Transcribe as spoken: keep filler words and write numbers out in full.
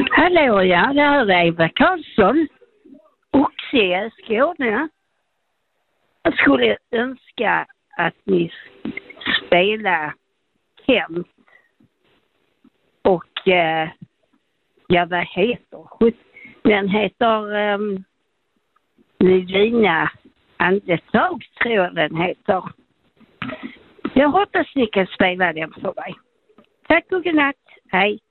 Hallå, ja, det här är Eva Karlsson. Oxie, Skåne. Jag skulle önska att ni spelar Kent. Och, eh, ja, vad heter den? heter um, Nivina Andetag, tror jag den heter. Jag hoppas ni kan spela den för mig. Tack och godnatt. Hej.